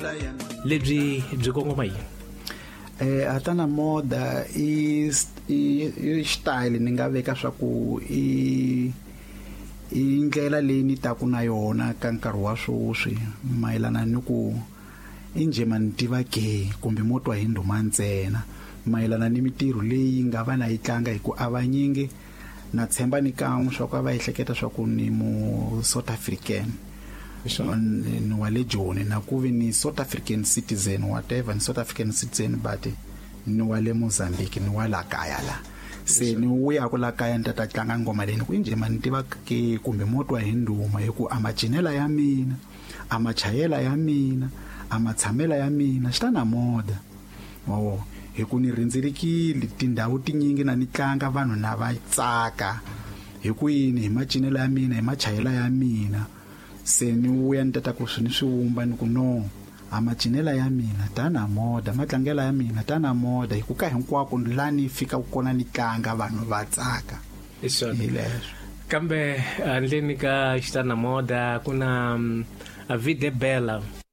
lebyi byi kongoma yini? Atana moda i style ni nga veka swa ku i ndlela leyi ni taku na yona ka nkarhi wa swoswi mayelana ni ku inje man tiva ke kumbe motwa hi ndhuma ntsena mayelana ni mitirho leyi nga va na yi tlanga hi ku avanyingi na tshemba ni kan'we swa ku va ehleketa swa ku ni mu South African ni wa le Joni na ku vi ni South African citizen whatever ni South African citizen but ni wa le Mozambique ni wa la kaya la se ni uya ku la kaya ntata tlanga ngoma leni ku inje man tiva ke kumbe motwa hi ndhuma hi ku amacinela ya mina amachayela ya mina amatshamela ya mina xitana moda hi ku ni rindzerekile tindhawu tinyingi na ni tlanga vanhu na va tsaka hi ku yini hi macinela ya mina hi machayela ya mina se ni uya ni tata ku swi wumba ni ku no amacinela ya mina tana moda matlangela ya mina tana moda hi ku ka hinkwako la ni fika ku kona ni tlanga vanhu va tsaka kambe handleni ka xitana moda kuna Vida Bela